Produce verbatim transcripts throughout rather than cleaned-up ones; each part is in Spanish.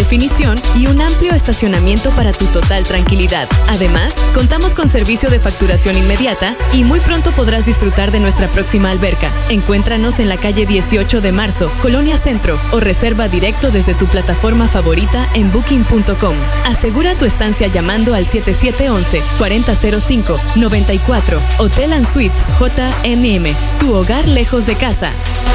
definición y un amplio estacionamiento para tu total tranquilidad. Además, contamos con servicio de facturación inmediata y muy pronto podrás disfrutar de nuestra próxima alberca. Encuéntranos en la calle dieciocho de marzo, Colonia Centro, o reserva directo desde tu plataforma favorita en booking punto com. Asegura tu estancia llamando al siete siete uno uno, cuatro cero cero cinco, nueve cuatro. Hotel and Suites J M M. Tu hogar lejos de casa.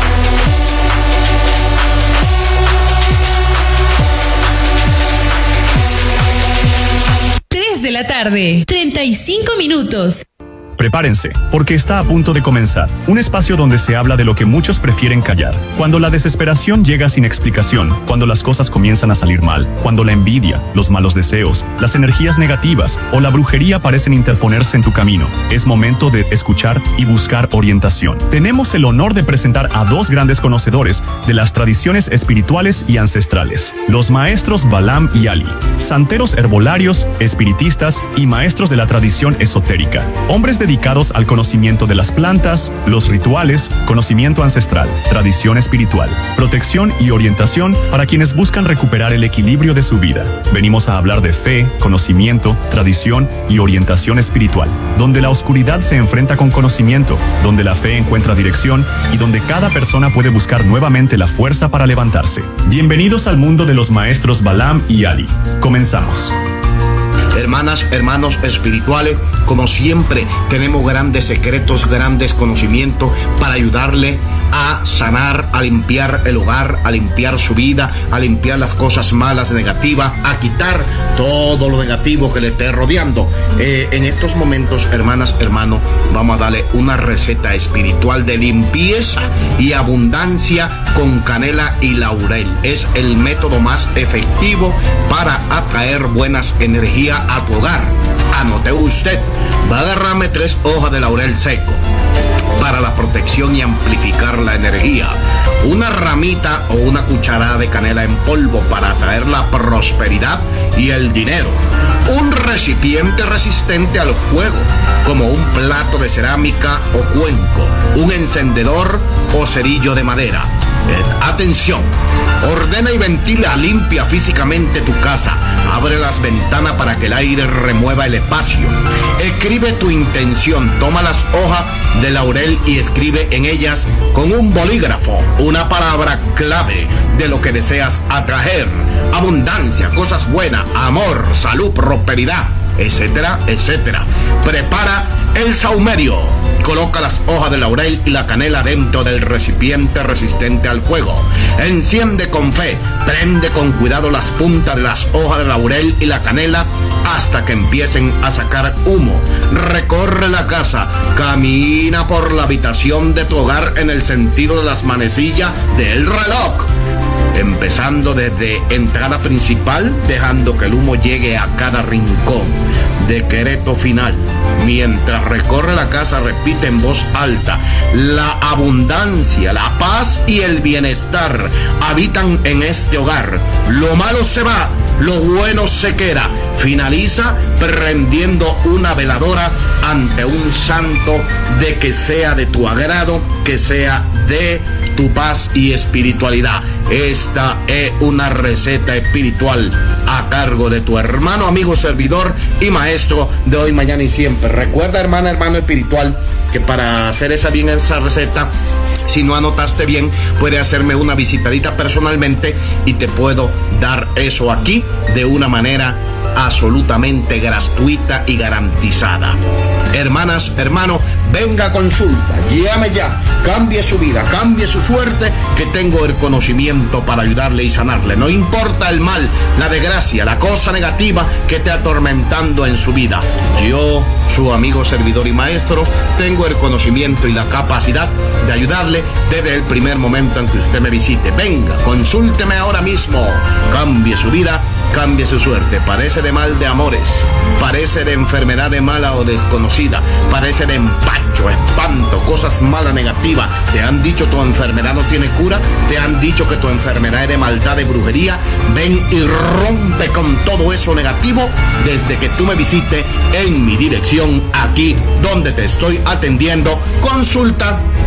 tres de la tarde, treinta y cinco minutos. Prepárense, porque está a punto de comenzar. Un espacio donde se habla de lo que muchos prefieren callar. Cuando la desesperación llega sin explicación, cuando las cosas comienzan a salir mal, cuando la envidia, los malos deseos, las energías negativas o la brujería parecen interponerse en tu camino, es momento de escuchar y buscar orientación. Tenemos el honor de presentar a dos grandes conocedores de las tradiciones espirituales y ancestrales, los maestros Balaam y Ali, santeros herbolarios, espiritistas y maestros de la tradición esotérica, hombres dedicados al conocimiento de las plantas, los rituales, conocimiento ancestral, tradición espiritual, protección y orientación para quienes buscan recuperar el equilibrio de su vida. Venimos a hablar de fe, conocimiento, tradición y orientación espiritual, donde la oscuridad se enfrenta con conocimiento, donde la fe encuentra dirección y donde cada persona puede buscar nuevamente la fuerza para levantarse. Bienvenidos al mundo de los maestros Balaam y Ali. Comenzamos. Hermanas, hermanos espirituales, como siempre, tenemos grandes secretos, grandes conocimientos para ayudarle a sanar, a limpiar el hogar, a limpiar su vida, a limpiar las cosas malas, negativas, a quitar todo lo negativo que le esté rodeando. Eh, en estos momentos, hermanas, hermanos, vamos a darle una receta espiritual de limpieza y abundancia con canela y laurel. Es el método más efectivo para atraer buenas energías a tu hogar. Anote usted, va a agarrarme tres hojas de laurel seco para la protección y amplificar la energía, una ramita o una cucharada de canela en polvo para atraer la prosperidad y el dinero, un recipiente resistente al fuego como un plato de cerámica o cuenco, un encendedor o cerillo de madera. Eh, atención, ordena y ventila, limpia físicamente tu casa, abre las ventanas para que el aire remueva el espacio, escribe tu intención, toma las hojas de laurel y escribe en ellas con un bolígrafo una palabra clave de lo que deseas atraer: abundancia, cosas buenas, amor, salud, prosperidad, etcétera, etcétera. Prepara el saumerio. Coloca las hojas de laurel y la canela dentro del recipiente resistente al fuego. Enciende con fe, prende con cuidado las puntas de las hojas de laurel y la canela hasta que empiecen a sacar humo. Recorre la casa, camina por la habitación de tu hogar en el sentido de las manecillas del reloj, empezando desde entrada principal, dejando que el humo llegue a cada rincón. Decreto final. Mientras recorre la casa, repite en voz alta: la abundancia, la paz y el bienestar habitan en este hogar. Lo malo se va, lo bueno se queda. Finaliza prendiendo una veladora ante un santo de que sea de tu agrado, que sea de tu paz y espiritualidad. Esta es una receta espiritual a cargo de tu hermano, amigo, servidor y maestro de hoy, mañana y siempre. Recuerda, hermana, hermano espiritual, que para hacer esa bien esa receta, si no anotaste bien, puedes hacerme una visitadita personalmente y te puedo dar eso aquí de una manera absolutamente gratuita y garantizada. Hermanas, hermanos, venga a consulta, llame ya, cambie su vida, cambie su suerte, que tengo el conocimiento para ayudarle y sanarle. No importa el mal, la desgracia, la cosa negativa que esté atormentando en su vida. Yo, su amigo, servidor y maestro, tengo el conocimiento y la capacidad de ayudarle desde el primer momento en que usted me visite. Venga, consúlteme ahora mismo, cambie su vida, cambie su suerte. Parece de mal de amores, parece de enfermedad de mala o desconocida, parece de empacho, espanto, cosas malas, negativas. Te han dicho tu enfermedad no tiene cura, te han dicho que tu enfermedad es de maldad, de brujería. Ven y rompe con todo eso negativo desde que tú me visites en mi dirección, aquí donde te estoy atendiendo. Consulta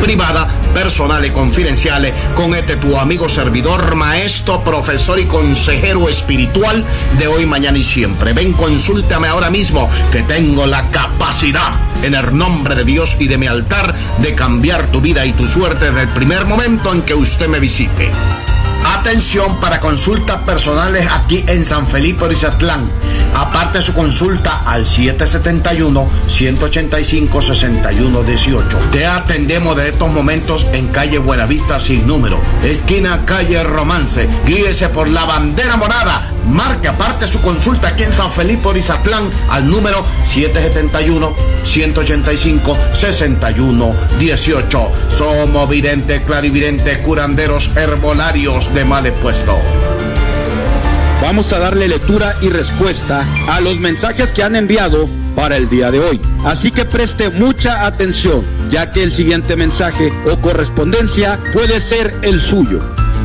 privada, personales, confidenciales, con este tu amigo servidor, maestro, profesor y consejero espiritual de hoy, mañana y siempre. Ven, consúltame ahora mismo, que tengo la capacidad, en el nombre de Dios y de mi altar, de cambiar tu vida y tu suerte desde el primer momento en que usted me visite. Atención para consultas personales aquí en San Felipe Orizatlán. Aparte su consulta al siete siete uno, uno ocho cinco, seis uno uno ocho. Te atendemos de estos momentos en calle Buenavista sin número, esquina calle Romance. Guíese por la bandera morada. Marque aparte su consulta aquí en San Felipe Orizatlán al número siete siete uno, uno ocho cinco, seis uno uno ocho. Somos videntes, clarividentes, curanderos, herbolarios de males puestos. Vamos a darle lectura y respuesta a los mensajes que han enviado para el día de hoy. Así que preste mucha atención, ya que el siguiente mensaje o correspondencia puede ser el suyo.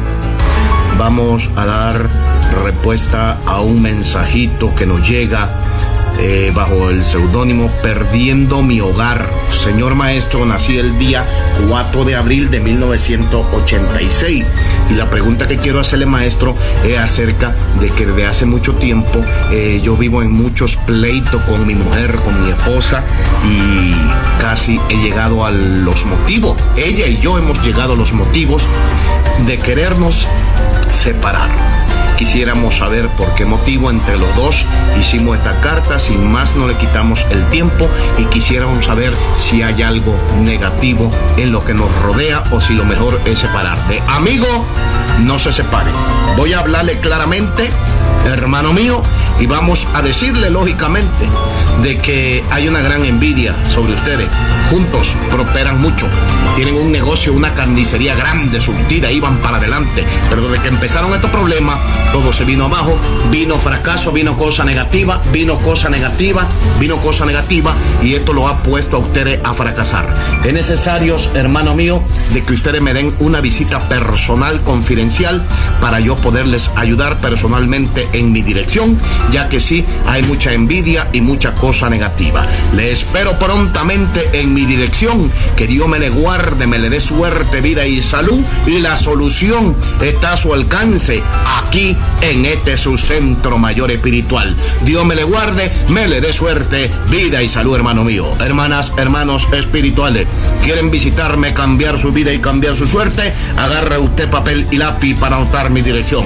Vamos a dar respuesta a un mensajito que nos llega eh, bajo el seudónimo Perdiendo mi hogar. Señor maestro, nací el día cuatro de abril de mil novecientos ochenta y seis y la pregunta que quiero hacerle, maestro, es acerca de que desde hace mucho tiempo eh, yo vivo en muchos pleitos con mi mujer, con mi esposa, y casi he llegado a los motivos, ella y yo hemos llegado a los motivos de querernos separar. Quisiéramos saber por qué motivo entre los dos hicimos esta carta, sin más no le quitamos el tiempo, y quisiéramos saber si hay algo negativo en lo que nos rodea o si lo mejor es separar. De amigo, no se separe. Voy a hablarle claramente, hermano mío, y vamos a decirle lógicamente de que hay una gran envidia sobre ustedes. Juntos prosperan mucho, tienen un negocio, una carnicería grande, surtida, iban para adelante, pero desde que empezaron estos problemas, todo se vino abajo, vino fracaso, vino cosa negativa, vino cosa negativa, vino cosa negativa, y esto lo ha puesto a ustedes a fracasar. Es necesario, hermano mío, de que ustedes me den una visita personal, confidencial, para yo poderles ayudar personalmente en mi dirección, ya que sí, hay mucha envidia y mucha cosa negativa. Le espero prontamente en mi dirección. Que Dios me le guarde, me le dé suerte, vida y salud, y la solución está a su alcance aquí en este su centro mayor espiritual. Dios me le guarde, me le dé suerte, vida y salud, hermano mío. Hermanas, hermanos espirituales, ¿quieren visitarme, cambiar su vida y cambiar su suerte? Agarre usted papel y lápiz para anotar mi dirección.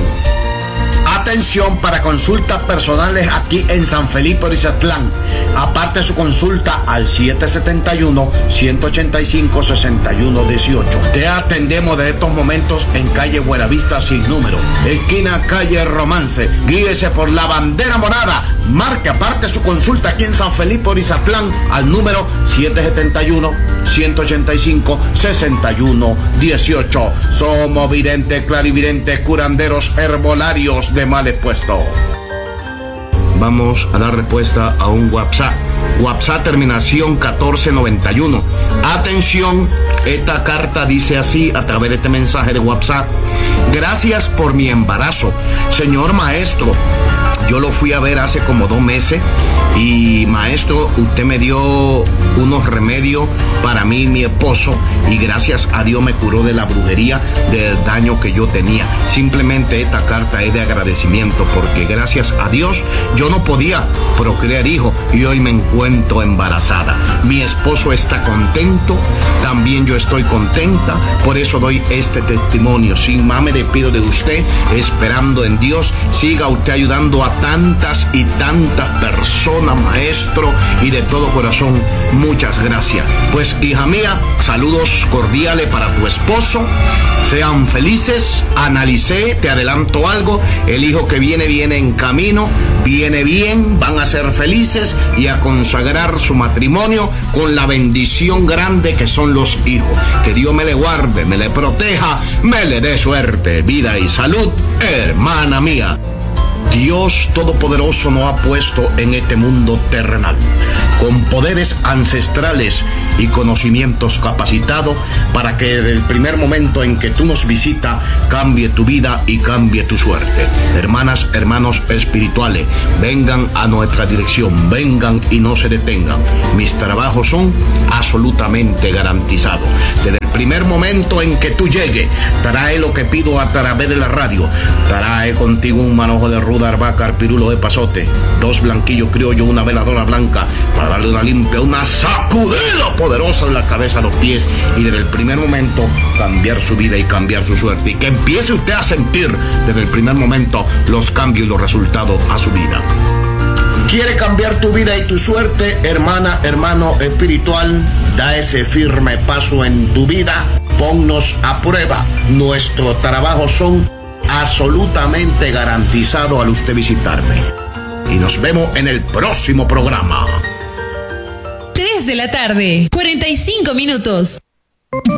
Atención para consultas personales aquí en San Felipe Orizatlán. Aparte su consulta al siete siete uno, uno ocho cinco, seis uno uno ocho. Te atendemos de estos momentos en calle Buenavista sin número, esquina calle Romance. Guíese por la bandera morada. Marque aparte su consulta aquí en San Felipe Orizatlán al número siete siete uno, uno ocho cinco, seis uno uno ocho. Somos videntes, clarividentes, curanderos, herbolarios de males puestos. Vamos a dar respuesta a un WhatsApp. WhatsApp terminación catorce noventa y uno. Atención, esta carta dice así a través de este mensaje de WhatsApp: gracias por mi embarazo, señor maestro. Yo lo fui a ver hace como dos meses y, maestro, usted me dio unos remedios para mí y mi esposo, y gracias a Dios me curó de la brujería, del daño que yo tenía. Simplemente esta carta es de agradecimiento, porque gracias a Dios yo no podía procrear hijos y hoy me encuentro embarazada. Mi esposo está contento, también yo estoy contenta, por eso doy este testimonio. Sin más me despido de usted, esperando en Dios siga usted ayudando a tantas y tantas personas, maestro, y de todo corazón, muchas gracias. Pues, hija mía, saludos cordiales para tu esposo, sean felices. Analicé, te adelanto algo, el hijo que viene, viene en camino, viene bien, van a ser felices y a consagrar su matrimonio con la bendición grande que son los hijos. Que Dios me le guarde, me le proteja, me le dé suerte, vida y salud, hermana mía. Dios Todopoderoso nos ha puesto en este mundo terrenal con poderes ancestrales y conocimientos capacitados para que desde el primer momento en que tú nos visitas cambie tu vida y cambie tu suerte. Hermanas, hermanos espirituales, vengan a nuestra dirección, vengan y no se detengan. Mis trabajos son absolutamente garantizados. Desde el primer momento en que tú llegues, trae lo que pido a través de la radio. Trae contigo un manojo de ruda, arbacar, pirulo de pasote, dos blanquillos criollos, una veladora blanca, para darle una limpia, una sacudida poderosa en la cabeza, a los pies, y desde el primer momento cambiar su vida y cambiar su suerte. Y que empiece usted a sentir desde el primer momento los cambios y los resultados a su vida. ¿Quiere cambiar tu vida y tu suerte, hermana, hermano espiritual? Da ese firme paso en tu vida. Ponnos a prueba. Nuestros trabajos son absolutamente garantizados al usted visitarme. Y nos vemos en el próximo programa. tres de la tarde, cuarenta y cinco minutos.